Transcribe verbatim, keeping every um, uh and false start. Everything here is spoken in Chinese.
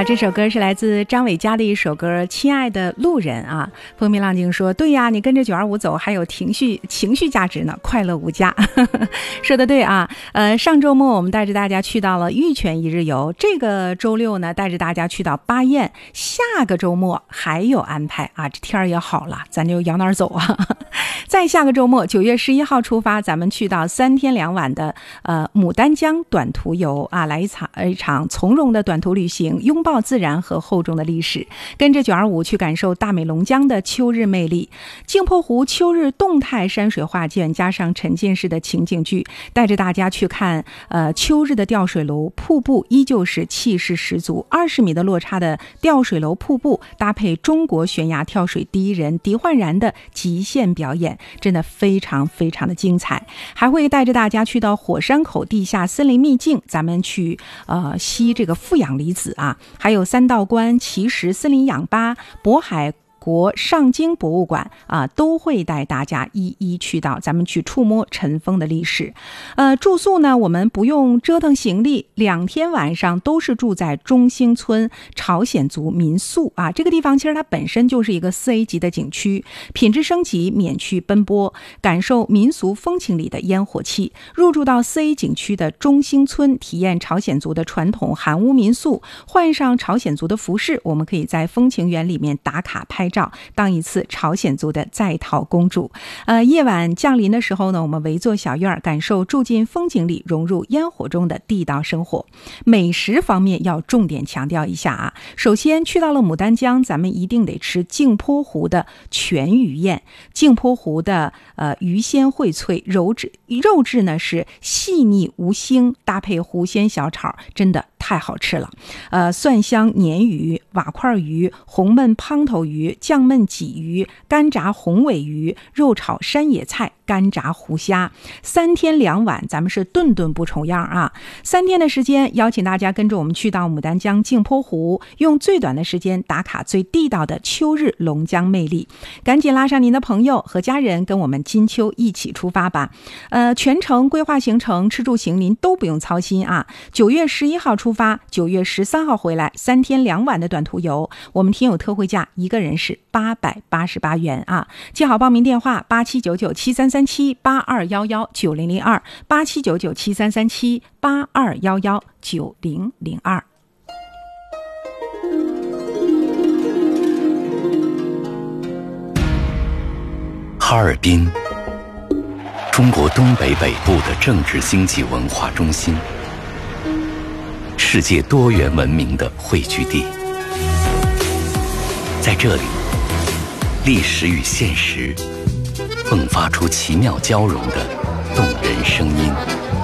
啊，这首歌是来自张伟嘉的一首歌《亲爱的路人》啊。风平浪静说，对呀，你跟着九二五走还有情绪情绪价值呢，快乐无价。说的对啊。呃，上周末我们带着大家去到了玉泉一日游，这个周六呢带着大家去到巴彦，下个周末还有安排啊，这天儿也好了，咱就摇哪儿走啊。再下个周末九月十一号出发，咱们去到三天两晚的呃牡丹江短途游啊，来一场一场从容的短途旅行，拥抱自然和厚重的历史，跟着九二五去感受大美龙江的秋日魅力。镜泊湖秋日动态山水画卷加上沉浸式的情景剧，带着大家去看呃秋日的吊水楼瀑布，依旧是气势十足，二十米的落差的吊水楼瀑布搭配中国悬崖跳水第一人狄焕然的极限表演，真的非常非常的精彩。还会带着大家去到火山口地下森林秘境，咱们去呃吸这个负氧离子啊，还有三道关、奇石森林氧吧、渤海国上京博物馆啊，都会带大家一一去到，咱们去触摸尘封的历史。呃，住宿呢，我们不用折腾行李，两天晚上都是住在中兴村朝鲜族民宿啊。这个地方其实它本身就是一个四 A 级的景区，品质升级，免去奔波，感受民俗风情里的烟火气。入住到四 A 景区的中兴村，体验朝鲜族的传统韩屋民宿，换上朝鲜族的服饰，我们可以在风情园里面打卡拍照，当一次朝鲜族的在逃公主。呃，夜晚降临的时候呢，我们围坐小院，感受住进风景里，融入烟火中的地道生活。美食方面要重点强调一下啊，首先去到了牡丹江，咱们一定得吃镜泊湖的全鱼宴。镜泊湖的呃鱼鲜荟萃，肉质肉质呢是细腻无腥，搭配湖鲜小炒，真的太好吃了。呃，蒜香鲶鱼、瓦块鱼、红焖胖头鱼、酱焖鲫鱼、干炸红尾鱼、肉炒山野菜、干炸湖虾，三天两晚，咱们是顿顿不重样啊！三天的时间，邀请大家跟着我们去到牡丹江镜泊湖，用最短的时间打卡最地道的秋日龙江魅力。赶紧拉上您的朋友和家人，跟我们金秋一起出发吧！呃，全程规划行程、吃住行您都不用操心啊！九月十一号出发，九月十三号回来，三天两晚的短途游，我们听友特惠价一个人是八百八十八元啊！记好报名电话：八七九九七三三七八二幺幺九零零二，八七九九七三三七八二幺幺九零零二。 哈尔滨，中国东北北部的政治经济文化中心，世界多元文明的汇聚地。在这里，历史与现实迸发出奇妙交融的动人声音。